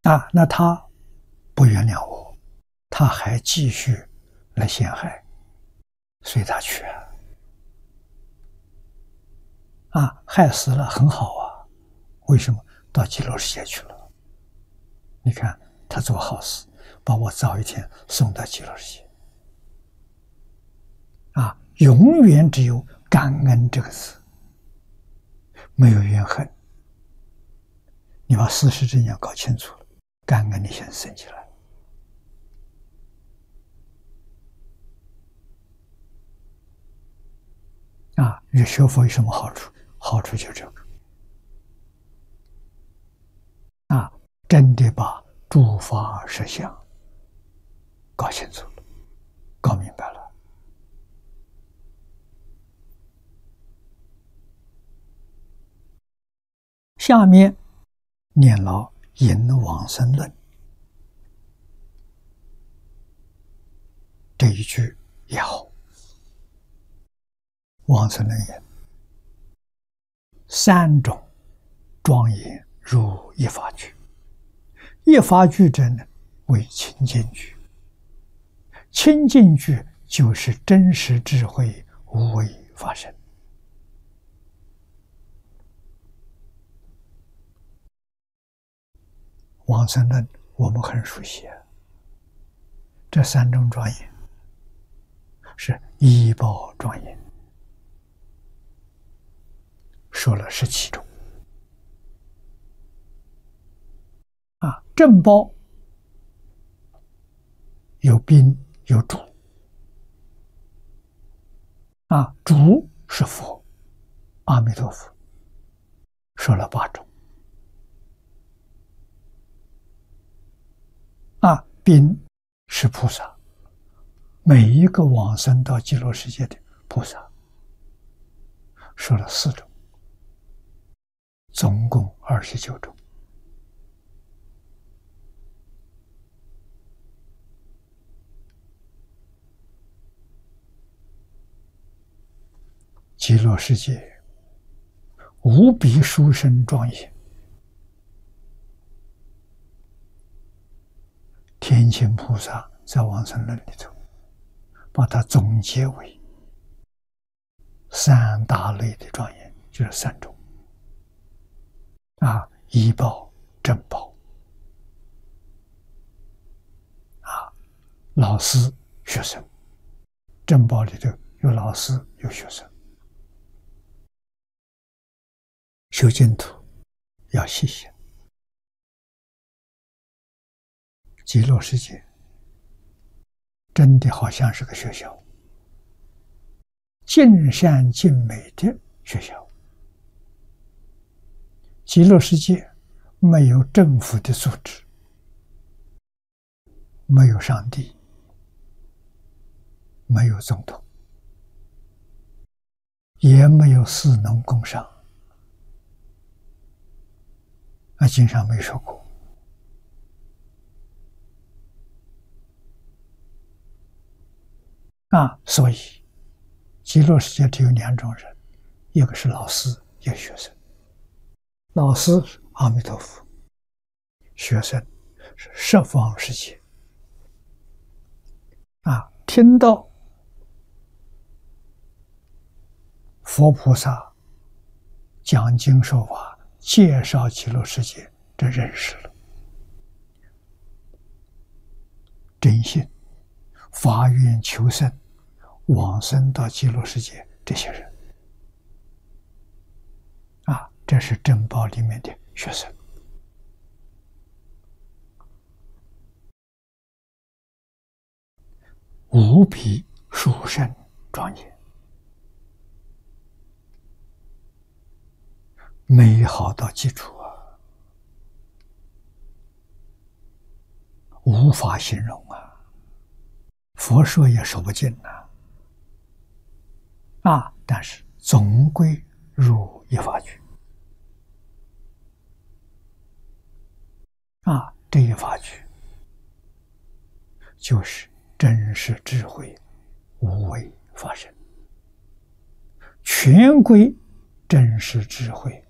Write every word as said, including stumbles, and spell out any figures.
啊，那他不原谅我，他还继续来陷害，随他去啊！啊，害死了很好啊，为什么到极乐世界去了？你看他做好事，把我早一天送到极乐世界。啊，永远只有感恩这个字，没有怨恨。你把事实真相搞清楚了，感恩你先升起来。啊，你学佛有什么好处？好处就这个。啊，真的把诸法实相搞清楚了，搞明白了。下面念了引往生论这一句也好。往生论言：三种庄严如一法句。一法句者呢，为清净句。清净句就是真实智慧无为法身。往生论我们很熟悉，这三种庄严是依报庄严，说了十七种。啊，正报有宾有主。啊，主是佛，阿弥陀佛，说了八种。啊，宾是菩萨，每一个往生到极乐世界的菩萨，说了四种，总共二十九种。极乐世界无比殊胜庄严，天亲菩萨在往生论里头把它总结为三大类的庄严，就是三种。啊，依报、正报，啊，老师、学生。正报里头有老师有学生。修净土要细心。极乐世界真的好像是个学校，尽善尽美的学校。极乐世界没有政府的组织，没有上帝，没有总统，也没有士农工商。啊，经上没说过。啊，所以极乐世界只有两种人，一个是老师，一个学生。老师是阿弥陀佛，学生是十方世界。啊，听到佛菩萨讲经说法，介绍极乐世界，这认识了，真心发愿求生，往生到极乐世界，这些人啊，这是正报里面的学生。无比殊胜庄严，美好到基础啊，无法形容啊，佛说也说不尽呐。啊，但是总归入一法句。啊，这一法句就是真实智慧无为法身，全归真实智慧